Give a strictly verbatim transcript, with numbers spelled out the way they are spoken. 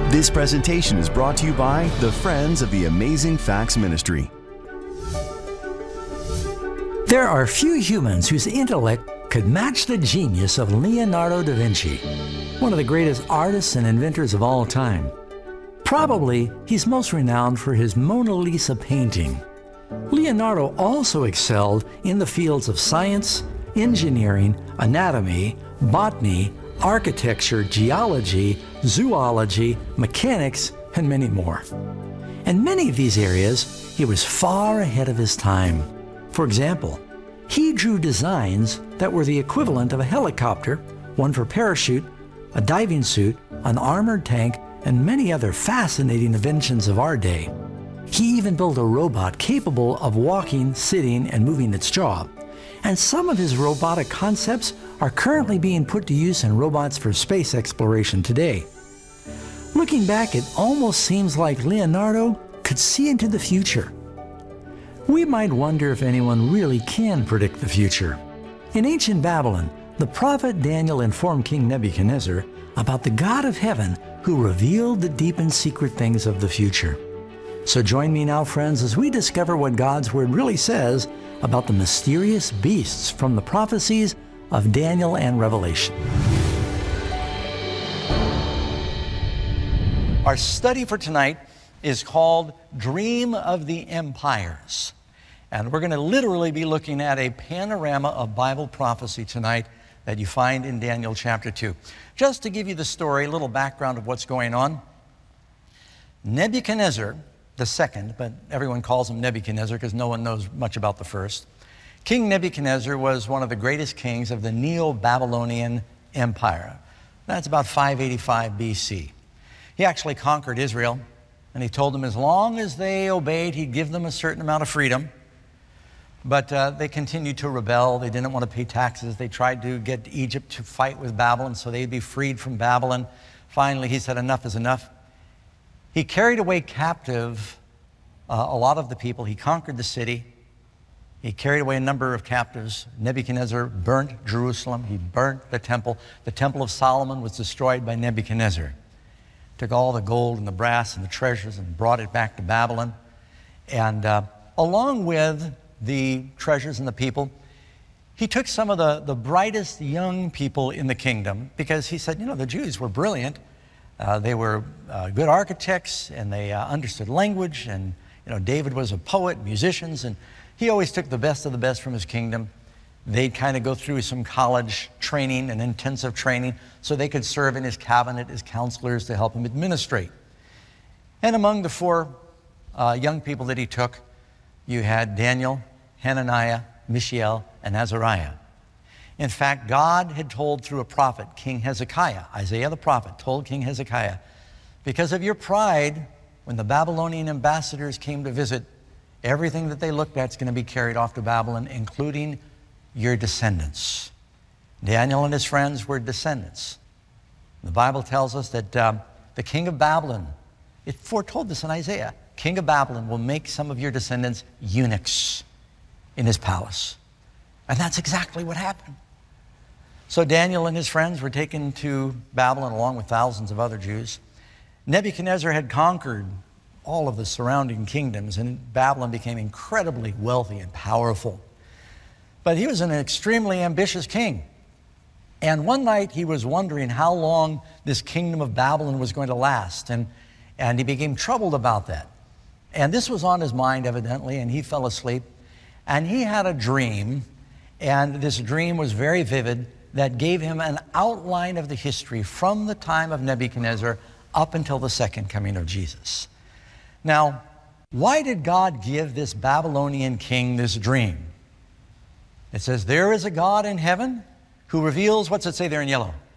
This presentation is brought to you by the Friends of the Amazing Facts Ministry. There are few humans whose intellect could match the genius of Leonardo da Vinci, one of the greatest artists and inventors of all time. Probably, he's most renowned for his Mona Lisa painting. Leonardo also excelled in the fields of science, engineering, anatomy, botany, architecture, geology, zoology, mechanics, and many more. In many of these areas, he was far ahead of his time. For example, he drew designs that were the equivalent of a helicopter, one for parachute, a diving suit, an armored tank, and many other fascinating inventions of our day. He even built a robot capable of walking, sitting, and moving its jaw. And some of his robotic concepts are currently being put to use in robots for space exploration today. Looking back, it almost seems like Leonardo could see into the future. We might wonder if anyone really can predict the future. In ancient Babylon, the prophet Daniel informed King Nebuchadnezzar about the God of heaven who revealed the deep and secret things of the future. So join me now, friends, as we discover what God's Word really says about the mysterious beasts from the prophecies of Daniel and Revelation. Our study for tonight is called Dream of the Empires. And we're going to literally be looking at a panorama of Bible prophecy tonight that you find in Daniel chapter two. Just to give you the story, a little background of what's going on. Nebuchadnezzar the second, but everyone calls him Nebuchadnezzar because no one knows much about the first. King Nebuchadnezzar was one of the greatest kings of the Neo-Babylonian Empire. That's about five eighty-five B C. He actually conquered Israel, and he told them as long as they obeyed, he'd give them a certain amount of freedom. But uh, they continued to rebel. They didn't want to pay taxes. They tried to get Egypt to fight with Babylon so they'd be freed from Babylon. Finally, he said, enough is enough. He carried away captive uh, a lot of the people. He conquered the city. He carried away a number of captives. Nebuchadnezzar burnt Jerusalem. He burnt the temple. The temple of Solomon was destroyed by Nebuchadnezzar. Took all the gold and the brass and the treasures and brought it back to Babylon. And uh, along with the treasures and the people, he took some of the, the brightest young people in the kingdom because he said, you know, the Jews were brilliant. Uh, they were uh, good architects, and they uh, understood language, and you know, David was a poet, musicians, and he always took the best of the best from his kingdom. They'd kind of go through some college training and intensive training so they could serve in his cabinet as counselors to help him administrate. And among the four uh, young people that he took, you had Daniel, Hananiah, Mishael, and Azariah. In fact, God had told through a prophet, King Hezekiah, Isaiah the prophet told King Hezekiah, because of your pride, when the Babylonian ambassadors came to visit, everything that they looked at is going to be carried off to Babylon, including your descendants. Daniel and his friends were descendants. The Bible tells us that um, the king of Babylon, it foretold this in Isaiah, king of Babylon will make some of your descendants eunuchs in his palace. And that's exactly what happened. So Daniel and his friends were taken to Babylon along with thousands of other Jews. Nebuchadnezzar had conquered all of the surrounding kingdoms, and Babylon became incredibly wealthy and powerful. But he was an extremely ambitious king. And one night he was wondering how long this kingdom of Babylon was going to last, and, and he became troubled about that. And this was on his mind, evidently, and he fell asleep. And he had a dream, and this dream was very vivid, that gave him an outline of the history from the time of Nebuchadnezzar up until the second coming of Jesus. Now, why did God give this Babylonian king this dream? It says, there is a God in heaven who reveals, what's it say there in yellow?